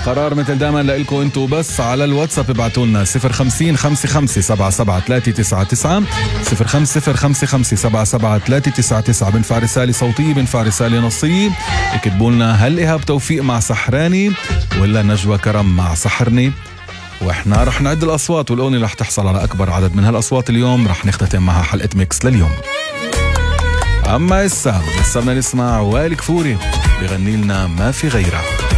القرار مثل دائما لإلكم انتو، بس على الواتساب ابعتوا لنا 050 55 77 399 05055 77 399. بنفع رسالة صوتية، بنفع رسالة نصية. اكتبوا لنا هل إيهاب توفيق مع سحراني ولا نجوى كرم مع سحرني، واحنا رح نعد الأصوات والأغنية رح تحصل على أكبر عدد من هالأصوات اليوم رح نختتم معها حلقة ميكس لليوم. أما لسه بدنا نسمع وائل كفوري بغني لنا ما في غيرها.